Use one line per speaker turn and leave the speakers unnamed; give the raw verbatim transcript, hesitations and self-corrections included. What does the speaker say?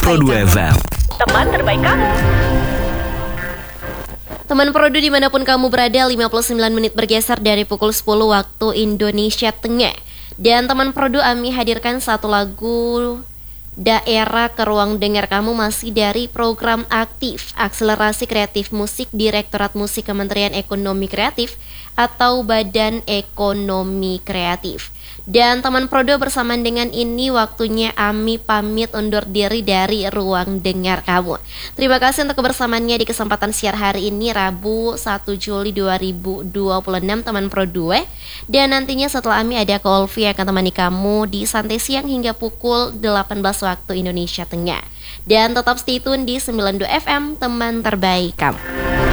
Produ F M.
Teman terbaik kamu.
Teman Produ dimanapun kamu berada, lima puluh sembilan menit bergeser dari pukul sepuluh waktu Indonesia Tengah. Dan teman Produ, Ami hadirkan satu lagu daerah ke ruang dengar kamu masih dari program aktif Akselerasi Kreatif Musik Direktorat Musik Kementerian Ekonomi Kreatif atau Badan Ekonomi Kreatif. Dan teman Prodo, bersamaan dengan ini waktunya Ami pamit undur diri dari ruang dengar kamu. Terima kasih untuk kebersamaannya di kesempatan siar hari ini, Rabu satu Juli dua ribu dua puluh enam teman Prodo. Dan nantinya setelah Ami ada Kolvi yang akan temani kamu di Santai Siang hingga pukul delapan belas waktu Indonesia Tengah. Dan tetap stay tune di sembilan puluh dua F M, teman terbaik kamu.